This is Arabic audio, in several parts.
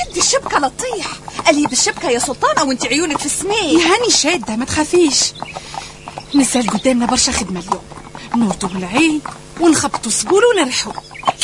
شدي الشبكة لطيح. قلي بالشبكة يا سلطانة وانت عيونك في السماء. يا هاني شادة ما تخافيش. نزل قدامنا برشا خدمة اليوم، نوردوا العين ونخبطوا سقول ونرحوا.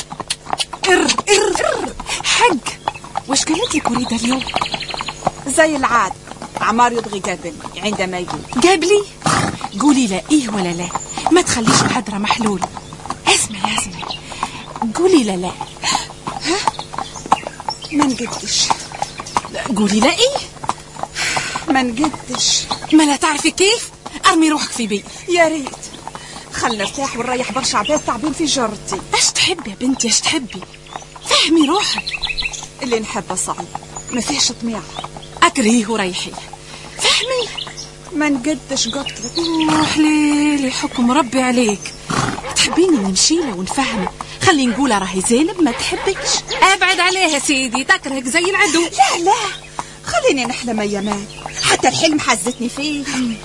حق واش قالت لك وريدة اليوم؟ زي العادة عمار يبغي قابلني عندما يقول قابلي. قولي لا ايه ولا لا، ما تخليش الهدرة محلولة. اسمعي قولي لا. ها ما نقدش. قولي لا ايه ما نقدش. ما لا تعرفي كيف. ارمي روحك في بيت. يا ريت خلنا نرتاح ونريح برشا عباد تعبين في جرتي. اش تحبي يا بنتي اش تحبي؟ فهمي روحك. اللي نحبه صعب ما فيهش طميع. اكرهيه وريحيه. فهمي. ما نقدش قلتلك. حليلي حكم ربي عليك. تحبيني نمشي له ونفهمه؟ خلي نقولها راهي زينب ما تحبكش. ابعد عليها سيدي تكرهك زي العدو. لا خليني نحلم ايامات، حتى الحلم حزتني فيه.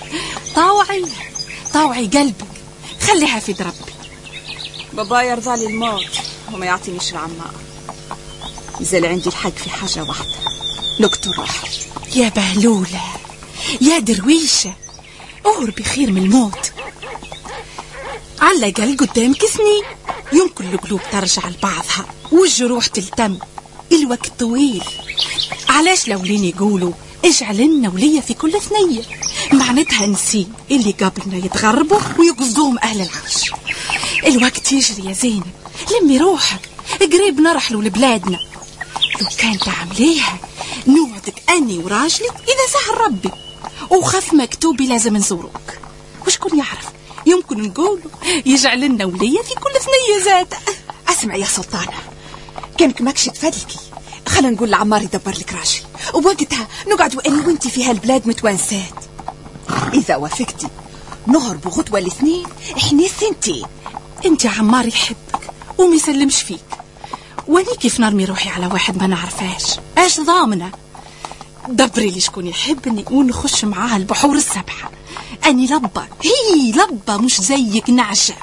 طاوعي قلبك، خليها في ربي. بابا يرضى لي الموت وما يعطينيش العمار. نزل عندي الحق في حاجة واحدة، نقتل روحي. يا بهلولة يا درويشة، اهربي خير من الموت. على قال قدامك سنين، يمكن القلوب ترجع لبعضها والجروح تلتم. الوقت طويل. علاش لولين يقولوا اجعل لنا ولية في كل ثنية، معناتها نسي اللي قبلنا يتغربوا ويقصدوهم أهل العرش. الوقت يجري يا زينب، لمي روحك، قريب نرحلوا لبلادنا. لو كان تعمليها نوعدك أني وراجلك إذا سهل ربي، وخف مكتوبي لازم نزوروك. وشكون يعرف يمكن نقولوا يجعل لنا ولية في كل ثنية ذات. اسمع يا سلطانة، كانك ماكش تفادلكي، خلينا نقول لعمار يدبر لك راجل، ووقتها نقعدوا أنا وانتي في هالبلاد متوانسات. إذا وافقتي نهربوا غدوة الاثنين احنا سنتين. انت عمار يحبك وما يسلمش فيك، واني كيف نرمي روحي على واحد ما نعرفاش؟ ايش ضامنه؟ دبري لي شكون يحبني ونخش معاه البحور السبعة. اني لبة، هي لبة مش زيك نعشة.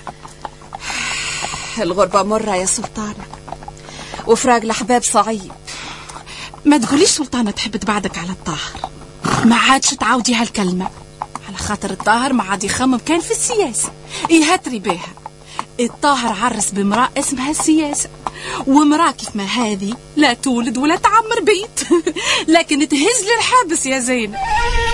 الغربة مرة يا سلطانة، وفراق الأحباب صعيب. ما تقوليش سلطانة تحب تبعدك على الطاهر، ما عادش تعاودي هالكلمة، على خاطر الطاهر ما عاد يخمم كان في السياسة يهتري بيها. الطاهر عرس بمرأة اسمها السياسة، ومرأة كيف ما هذه لا تولد ولا تعمر بيت لكن تهز للحابس يا زينب.